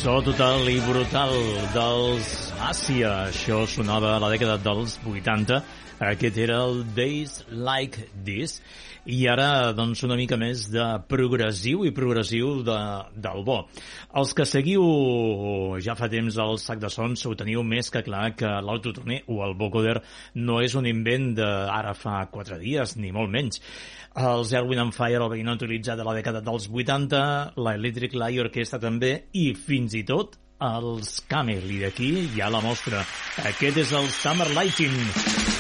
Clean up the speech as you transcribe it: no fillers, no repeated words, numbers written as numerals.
So total i brutal dels Àsia. Això sonava a la dècada dels 80. Aquest era el Days Like This. I ara, doncs, una mica més de progressiu i progressiu del bo. Els que seguiu ja fa temps el Sac de Sons ho teniu més que clar que l'autotune o el vocoder no és un invent d'ara fa 4 dies, ni molt menys. Els Earth, Wind & Fire el veïn utilitzat a la dècada dels 80, la Electric Light Orchestra també, i fins i tot els Camel. I d'aquí hi ha la mostra. Aquest és el Summer Lighting.